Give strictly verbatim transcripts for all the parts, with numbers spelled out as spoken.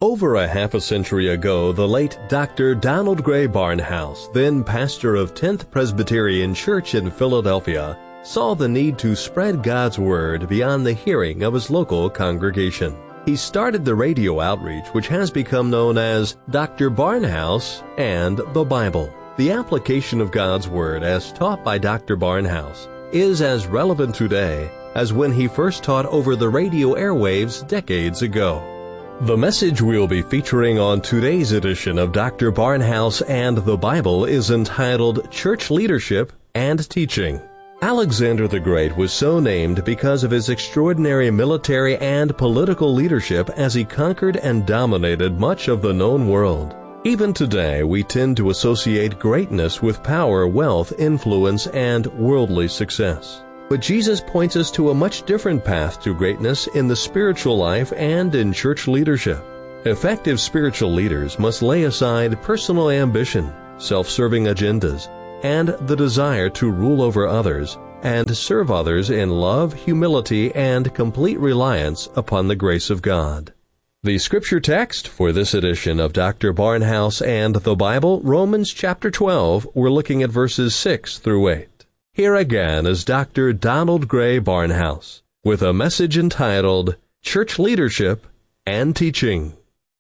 Over a half a century ago, the late Doctor Donald Gray Barnhouse, then pastor of tenth Presbyterian Church in Philadelphia, saw the need to spread God's Word beyond the hearing of his local congregation. He started the radio outreach which has become known as Doctor Barnhouse and the Bible. The application of God's Word as taught by Doctor Barnhouse is as relevant today as when he first taught over the radio airwaves decades ago. The message we'll be featuring on today's edition of Doctor Barnhouse and the Bible is entitled Church Leadership and Teaching. Alexander the Great was so named because of his extraordinary military and political leadership as he conquered and dominated much of the known world. Even today, we tend to associate greatness with power, wealth, influence, and worldly success. But Jesus points us to a much different path to greatness in the spiritual life and in church leadership. Effective spiritual leaders must lay aside personal ambition, self-serving agendas, and the desire to rule over others and serve others in love, humility, and complete reliance upon the grace of God. The scripture text for this edition of Doctor Barnhouse and the Bible, Romans chapter twelve, we're looking at verses six through eight. Here again is Doctor Donald Gray Barnhouse with a message entitled Church Leadership and Teaching.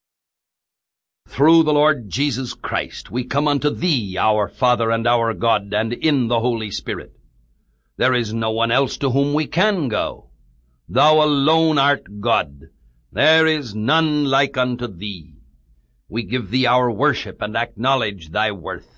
Through the Lord Jesus Christ, we come unto Thee, our Father and our God, and in the Holy Spirit. There is no one else to whom we can go. Thou alone art God. There is none like unto Thee. We give Thee our worship and acknowledge Thy worth.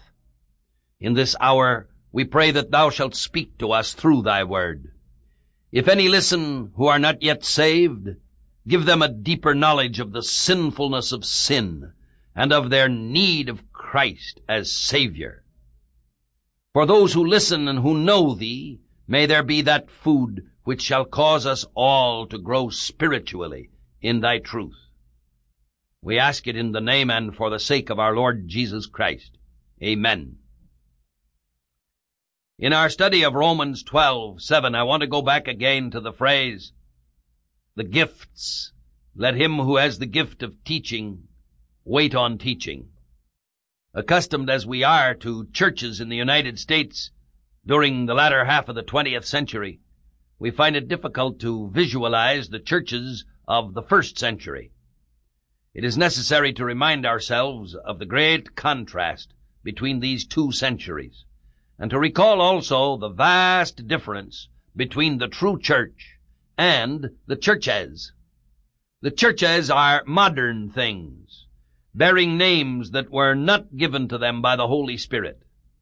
In this hour, we pray that Thou shalt speak to us through Thy word. If any listen who are not yet saved, give them a deeper knowledge of the sinfulness of sin and of their need of Christ as Savior. For those who listen and who know Thee, may there be that food which shall cause us all to grow spiritually in Thy truth. We ask it in the name and for the sake of our Lord Jesus Christ. Amen. In our study of Romans twelve seven, I want to go back again to the phrase, the gifts. Let him who has the gift of teaching wait on teaching. Accustomed as we are to churches in the United States during the latter half of the twentieth century, we find it difficult to visualize the churches of the first century. It is necessary to remind ourselves of the great contrast between these two centuries, and to recall also the vast difference between the true church and the churches. The churches are modern things, bearing names that were not given to them by the Holy Spirit.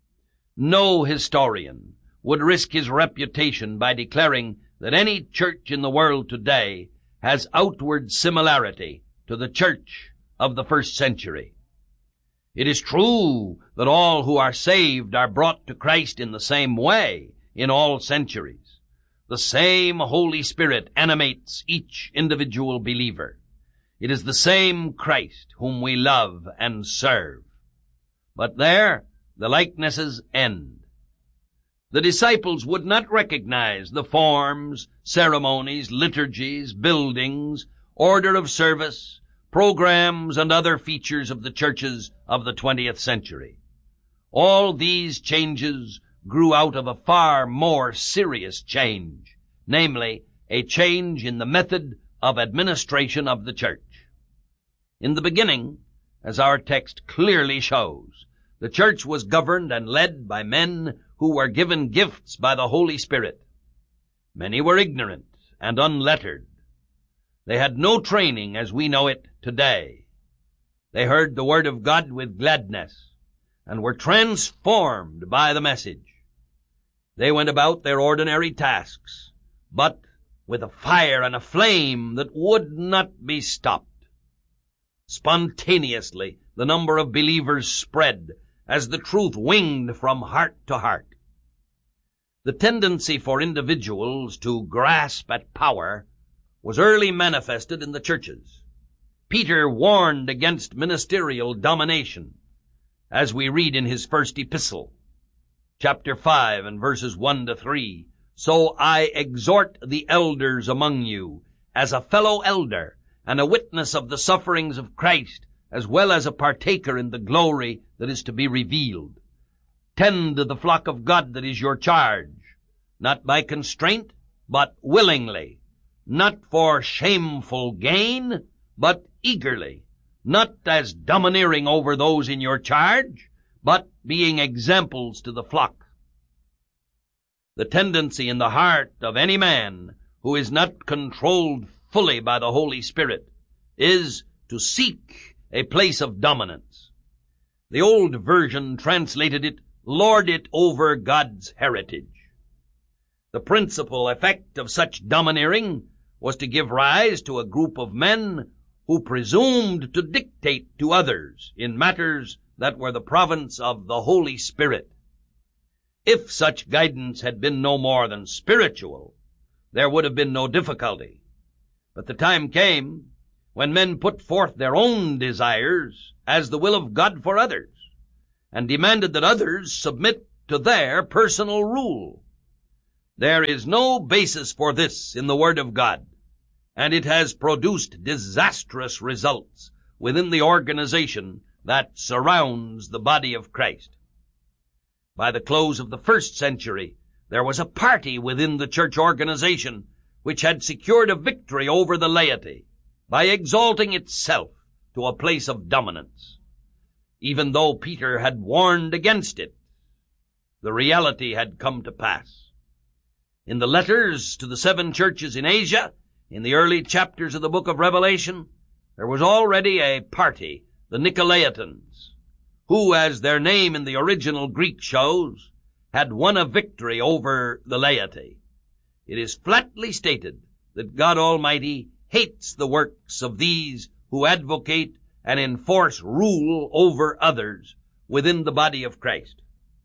No historian would risk his reputation by declaring that any church in the world today has outward similarity to the church of the first century. It is true that all who are saved are brought to Christ in the same way in all centuries. The same Holy Spirit animates each individual believer. It is the same Christ whom we love and serve. But there, the likenesses end. The disciples would not recognize the forms, ceremonies, liturgies, buildings, order of service, programs, and other features of the churches of the twentieth century. All these changes grew out of a far more serious change, namely, a change in the method of administration of the church. In the beginning, as our text clearly shows, the church was governed and led by men who were given gifts by the Holy Spirit. Many were ignorant and unlettered. They had no training as we know it today. They heard the word of God with gladness and were transformed by the message. They went about their ordinary tasks, but with a fire and a flame that would not be stopped. Spontaneously, the number of believers spread as the truth winged from heart to heart. The tendency for individuals to grasp at power was early manifested in the churches. Peter warned against ministerial domination, as we read in his first epistle, chapter five and verses one to three. So I exhort the elders among you, as a fellow elder and a witness of the sufferings of Christ, as well as a partaker in the glory that is to be revealed. Tend the flock of God that is your charge, not by constraint, but willingly, not for shameful gain, but eagerly, not as domineering over those in your charge, but being examples to the flock. The tendency in the heart of any man who is not controlled fully by the Holy Spirit is to seek a place of dominance. The old version translated it, lord it over God's heritage. The principal effect of such domineering was to give rise to a group of men who presumed to dictate to others in matters that were the province of the Holy Spirit. If such guidance had been no more than spiritual, there would have been no difficulty. But the time came when men put forth their own desires as the will of God for others, and demanded that others submit to their personal rule. There is no basis for this in the Word of God, and it has produced disastrous results within the organization that surrounds the body of Christ. By the close of the first century, there was a party within the church organization which had secured a victory over the laity by exalting itself to a place of dominance. Even though Peter had warned against it, the reality had come to pass. In the letters to the seven churches in Asia, in the early chapters of the book of Revelation, there was already a party, the Nicolaitans, who, as their name in the original Greek shows, had won a victory over the laity. It is flatly stated that God Almighty hates the works of these who advocate and enforce rule over others within the body of Christ.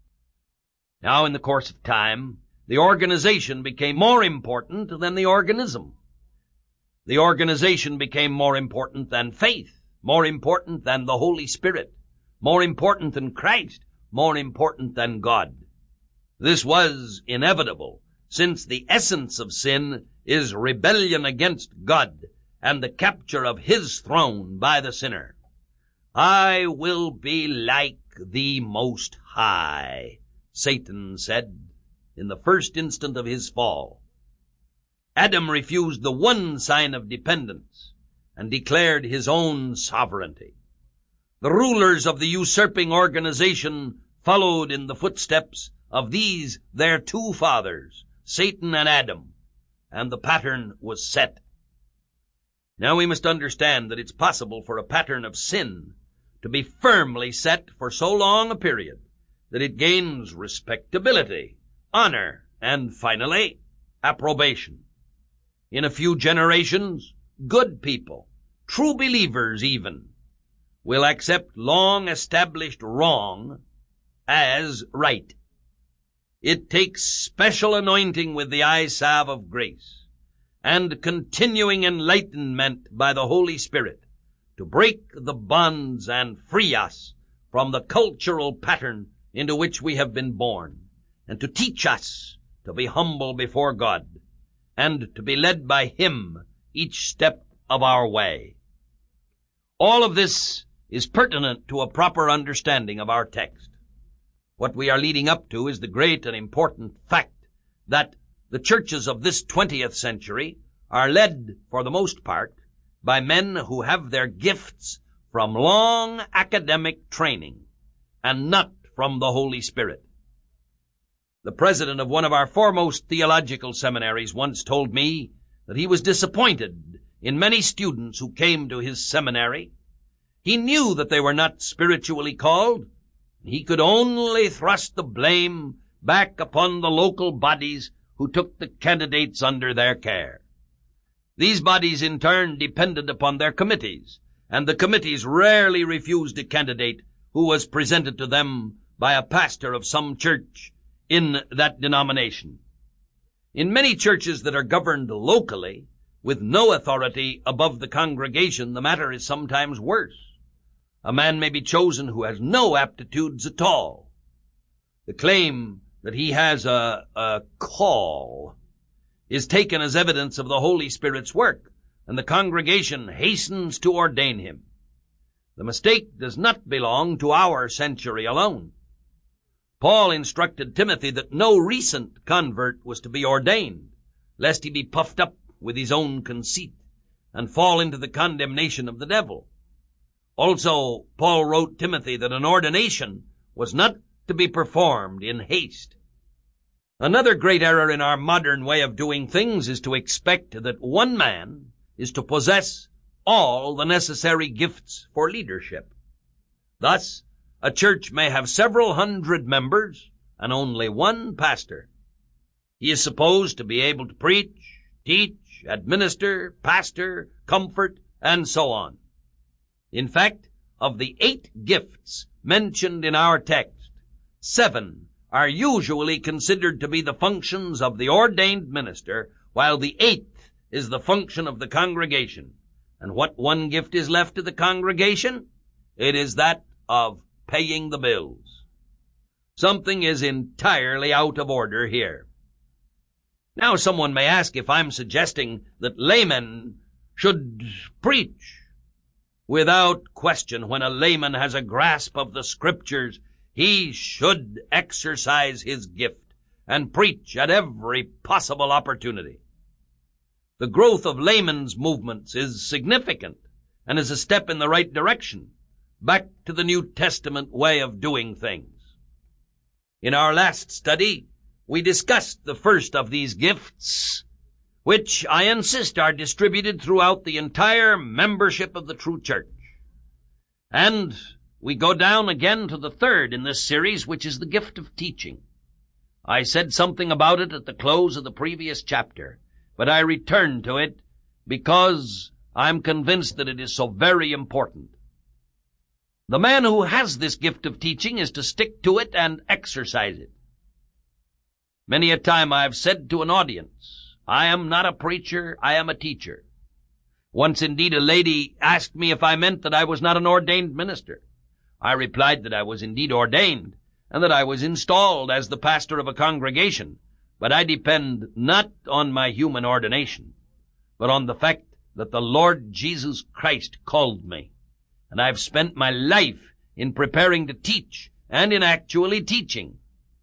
Now, in the course of time, the organization became more important than the organism. The organization became more important than faith, more important than the Holy Spirit, more important than Christ, more important than God. This was inevitable, since the essence of sin is rebellion against God and the capture of His throne by the sinner. I will be like the Most High, Satan said in the first instant of his fall. Adam refused the one sign of dependence and declared his own sovereignty. The rulers of the usurping organization followed in the footsteps of these their two fathers, Satan and Adam, and the pattern was set. Now we must understand that it's possible for a pattern of sin to be firmly set for so long a period that it gains respectability, honor, and finally, approbation. In a few generations, good people, true believers even, will accept long-established wrong as right. It takes special anointing with the eye salve of grace and continuing enlightenment by the Holy Spirit to break the bonds and free us from the cultural pattern into which we have been born, and to teach us to be humble before God and to be led by Him each step of our way. All of this is pertinent to a proper understanding of our text. What we are leading up to is the great and important fact that the churches of this twentieth century are led, for the most part, by men who have their gifts from long academic training and not from the Holy Spirit. The president of one of our foremost theological seminaries once told me that he was disappointed in many students who came to his seminary. He knew that they were not spiritually called. He could only thrust the blame back upon the local bodies who took the candidates under their care. These bodies in turn depended upon their committees, and the committees rarely refused a candidate who was presented to them by a pastor of some church in that denomination. In many churches that are governed locally, with no authority above the congregation, the matter is sometimes worse. A man may be chosen who has no aptitudes at all. The claim that he has a, a call is taken as evidence of the Holy Spirit's work, and the congregation hastens to ordain him. The mistake does not belong to our century alone. Paul instructed Timothy that no recent convert was to be ordained, lest he be puffed up with his own conceit and fall into the condemnation of the devil. Also, Paul wrote Timothy that an ordination was not to be performed in haste. Another great error in our modern way of doing things is to expect that one man is to possess all the necessary gifts for leadership. Thus, a church may have several hundred members and only one pastor. He is supposed to be able to preach, teach, administer, pastor, comfort, and so on. In fact, of the eight gifts mentioned in our text, seven are usually considered to be the functions of the ordained minister, while the eighth is the function of the congregation. And what one gift is left to the congregation? It is that of paying the bills. Something is entirely out of order here. Now someone may ask if I'm suggesting that laymen should preach. Without question, when a layman has a grasp of the Scriptures, he should exercise his gift and preach at every possible opportunity. The growth of laymen's movements is significant and is a step in the right direction, back to the New Testament way of doing things. In our last study, we discussed the first of these gifts, which I insist are distributed throughout the entire membership of the true church. And we go down again to the third in this series, which is the gift of teaching. I said something about it at the close of the previous chapter, but I return to it because I'm convinced that it is so very important. The man who has this gift of teaching is to stick to it and exercise it. Many a time I have said to an audience, I am not a preacher, I am a teacher. Once indeed a lady asked me if I meant that I was not an ordained minister. I replied that I was indeed ordained, and that I was installed as the pastor of a congregation, but I depend not on my human ordination, but on the fact that the Lord Jesus Christ called me, and I've spent my life in preparing to teach and in actually teaching.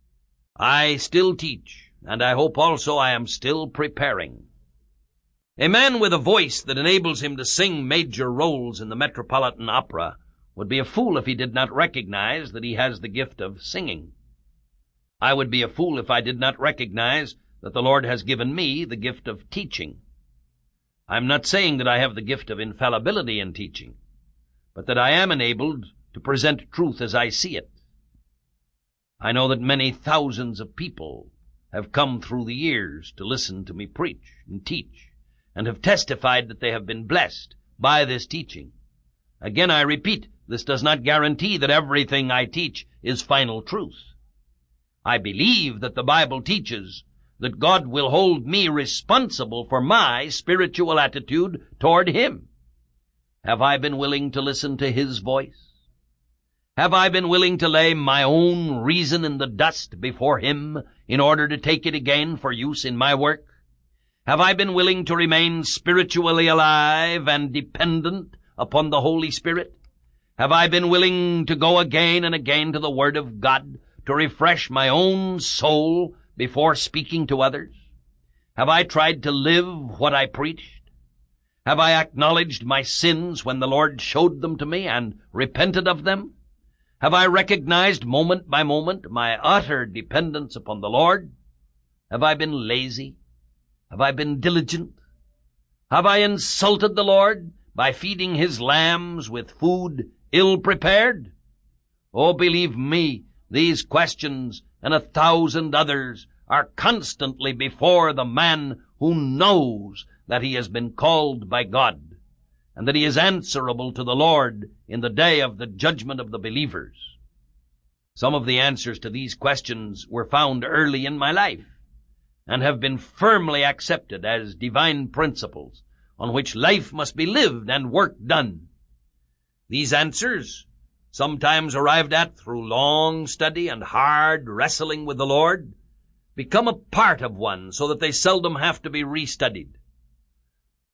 I still teach, and I hope also I am still preparing. A man with a voice that enables him to sing major roles in the Metropolitan Opera would be a fool if he did not recognize that he has the gift of singing. I would be a fool if I did not recognize that the Lord has given me the gift of teaching. I'm not saying that I have the gift of infallibility in teaching, but that I am enabled to present truth as I see it. I know that many thousands of people have come through the years to listen to me preach and teach, and have testified that they have been blessed by this teaching. Again, I repeat, this does not guarantee that everything I teach is final truth. I believe that the Bible teaches that God will hold me responsible for my spiritual attitude toward Him. Have I been willing to listen to His voice? Have I been willing to lay my own reason in the dust before Him in order to take it again for use in my work? Have I been willing to remain spiritually alive and dependent upon the Holy Spirit? Have I been willing to go again and again to the Word of God to refresh my own soul before speaking to others? Have I tried to live what I preached? Have I acknowledged my sins when the Lord showed them to me and repented of them? Have I recognized moment by moment my utter dependence upon the Lord? Have I been lazy? Have I been diligent? Have I insulted the Lord by feeding His lambs with food ill-prepared? Oh, believe me, these questions and a thousand others are constantly before the man who knows that he has been called by God, and that he is answerable to the Lord in the day of the judgment of the believers. Some of the answers to these questions were found early in my life, and have been firmly accepted as divine principles on which life must be lived and work done. These answers, sometimes arrived at through long study and hard wrestling with the Lord, become a part of one so that they seldom have to be restudied.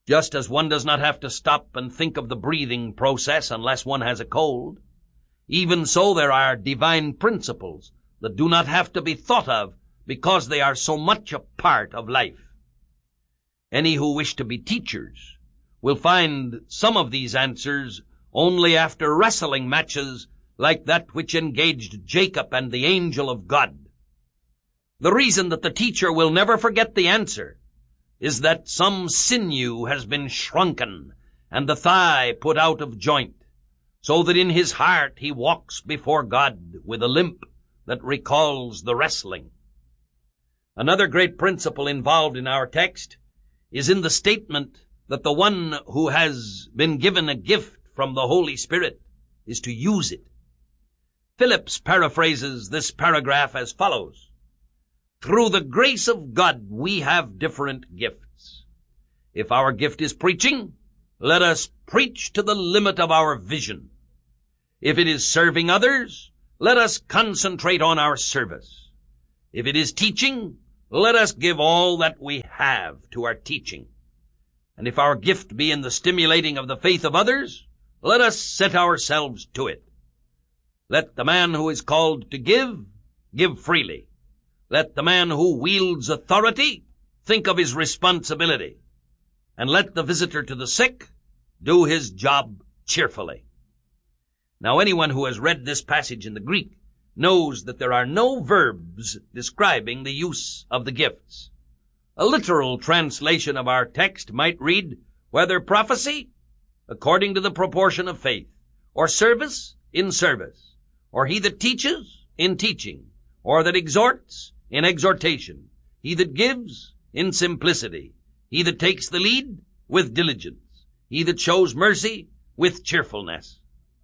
Just as one does not have to stop and think of the breathing process unless one has a cold, even so there are divine principles that do not have to be thought of because they are so much a part of life. Any who wish to be teachers will find some of these answers only after wrestling matches like that which engaged Jacob and the angel of God. The reason that the teacher will never forget the answer is that some sinew has been shrunken and the thigh put out of joint, so that in his heart he walks before God with a limp that recalls the wrestling. Another great principle involved in our text is in the statement that the one who has been given a gift from the Holy Spirit is to use it. Phillips paraphrases this paragraph as follows: "Through the grace of God, we have different gifts. If our gift is preaching, let us preach to the limit of our vision. If it is serving others, let us concentrate on our service. If it is teaching, let us give all that we have to our teaching. And if our gift be in the stimulating of the faith of others, let us set ourselves to it. Let the man who is called to give, give freely. Let the man who wields authority think of his responsibility. And let the visitor to the sick do his job cheerfully." Now, anyone who has read this passage in the Greek knows that there are no verbs describing the use of the gifts. A literal translation of our text might read, "Whether prophecy, according to the proportion of faith, or service, in service, or he that teaches, in teaching, or that exhorts, in exhortation, he that gives, in simplicity, he that takes the lead, with diligence, he that shows mercy, with cheerfulness."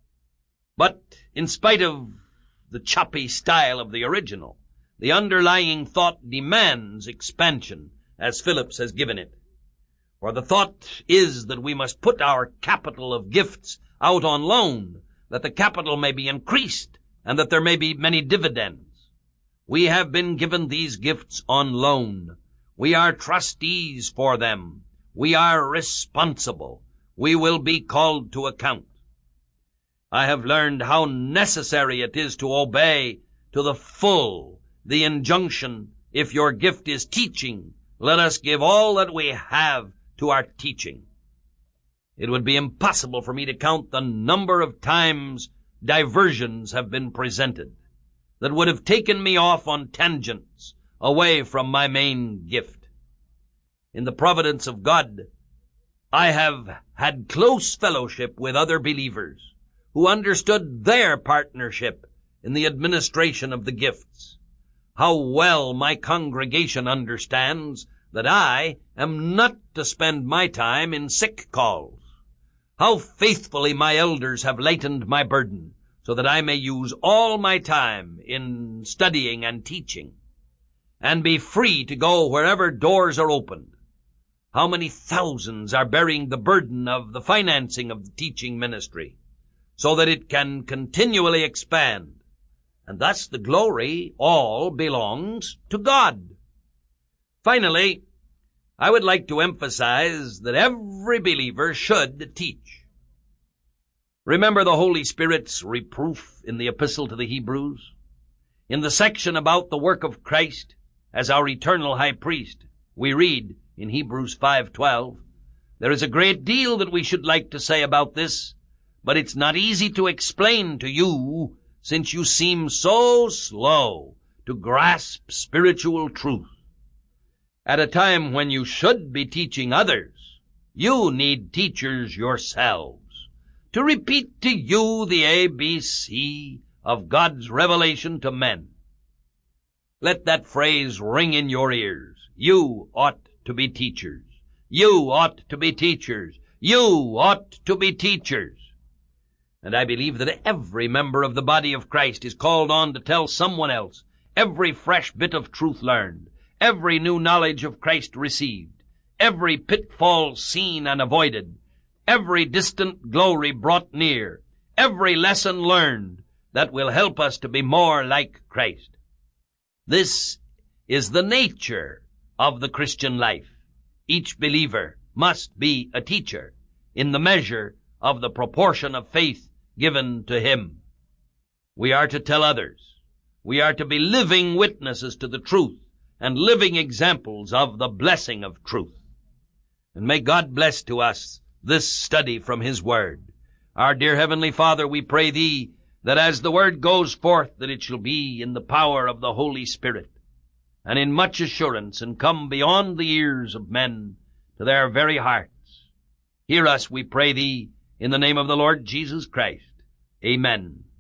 But in spite of the choppy style of the original, the underlying thought demands expansion, as Phillips has given it. For the thought is that we must put our capital of gifts out on loan, that the capital may be increased, and that there may be many dividends. We have been given these gifts on loan. We are trustees for them. We are responsible. We will be called to account. I have learned how necessary it is to obey to the full the injunction, "If your gift is teaching, let us give all that we have to our teaching." It would be impossible for me to count the number of times diversions have been presented that would have taken me off on tangents away from my main gift. In the providence of God, I have had close fellowship with other believers who understood their partnership in the administration of the gifts. How well my congregation understands that I am not to spend my time in sick calls. How faithfully my elders have lightened my burden, so that I may use all my time in studying and teaching, and be free to go wherever doors are opened. How many thousands are bearing the burden of the financing of the teaching ministry, so that it can continually expand, and thus the glory all belongs to God. Finally, I would like to emphasize that every believer should teach. Remember the Holy Spirit's reproof in the Epistle to the Hebrews? In the section about the work of Christ as our eternal high priest, we read in Hebrews five twelve, "There is a great deal that we should like to say about this, but it's not easy to explain to you, since you seem so slow to grasp spiritual truth. At a time when you should be teaching others, you need teachers yourselves to repeat to you the A B C of God's revelation to men." Let that phrase ring in your ears. You ought to be teachers. You ought to be teachers. You ought to be teachers. And I believe that every member of the body of Christ is called on to tell someone else every fresh bit of truth learned, every new knowledge of Christ received, every pitfall seen and avoided, every distant glory brought near, every lesson learned that will help us to be more like Christ. This is the nature of the Christian life. Each believer must be a teacher in the measure of the proportion of faith given to him. We are to tell others. We are to be living witnesses to the truth and living examples of the blessing of truth. And may God bless to us this study from his word. Our dear Heavenly Father, we pray thee that as the word goes forth, that it shall be in the power of the Holy Spirit, and in much assurance, and come beyond the ears of men to their very hearts. Hear us, we pray thee, in the name of the Lord Jesus Christ. Amen.